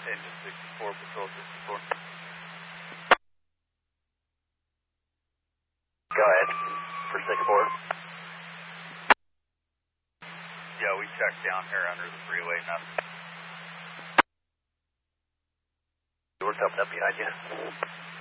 Engine 64, Patrol 64. Go ahead, for 64. Yeah, we checked down here under the freeway, nothing. We're coming up behind you.